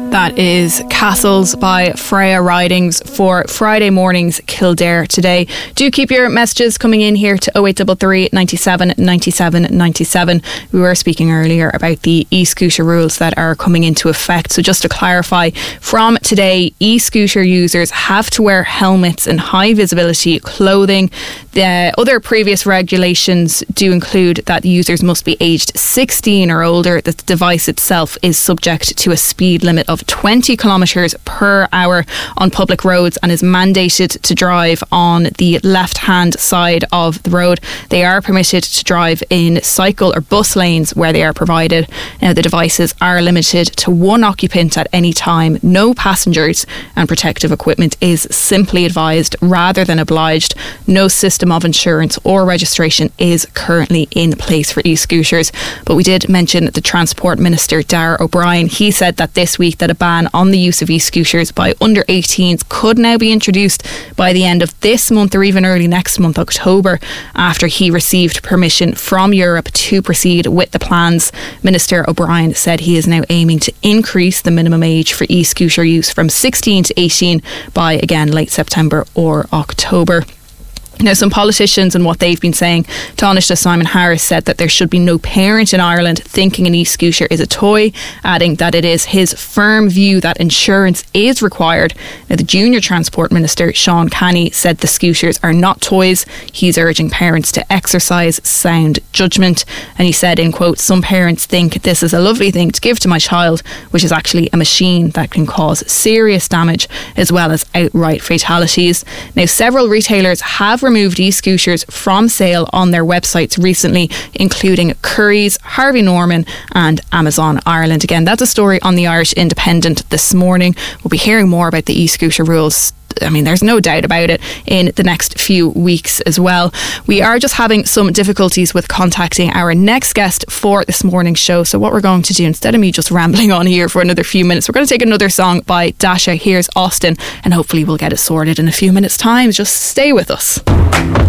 That is Castles by Freya Ridings for Friday morning's Kildare today. Do keep your messages coming in here to 0833 97 97 97. We were speaking earlier about the e-scooter rules that are coming into effect. So just to clarify, from today, e-scooter users have to wear helmets and high visibility clothing. The other previous regulations do include that users must be aged 16 or older, that the device itself is subject to a speed limit of 20 kilometres per hour on public roads and is mandated to drive on the left-hand side of the road. They are permitted to drive in cycle or bus lanes where they are provided. Now, the devices are limited to one occupant at any time, no passengers, and protective equipment is simply advised rather than obliged. No system of insurance or registration is currently in place for e-scooters. But we did mention the Transport Minister, Darragh O'Brien. He said that this week that a ban on the use of e-scooters by under 18s could now be introduced by the end of this month or even early next month, October, after he received permission from Europe to proceed with the plans. Minister O'Brien said he is now aiming to increase the minimum age for e-scooter use from 16 to 18 by, again, late September or October. Now, some politicians and what they've been saying, Taoiseach Simon Harris said that there should be no parent in Ireland thinking an e-scooter is a toy, adding that it is his firm view that insurance is required. Now, the Junior Transport Minister, Sean Canny, said the scooters are not toys. He's urging parents to exercise sound judgment. And he said, in quote, "Some parents think this is a lovely thing to give to my child, which is actually a machine that can cause serious damage as well as outright fatalities." Now, several retailers have removed e-scooters from sale on their websites recently, including Currys, Harvey Norman and Amazon Ireland. Again, that's a story on the Irish Independent this morning. We'll be hearing more about the e-scooter rules, I mean, there's no doubt about it, in the next few weeks as well. We are just having some difficulties with contacting our next guest for this morning's show. So what we're going to do, instead of me just rambling on here for another few minutes, we're going to take another song by Dasha. Here's Austin, and hopefully we'll get it sorted in a few minutes' time. Just stay with us.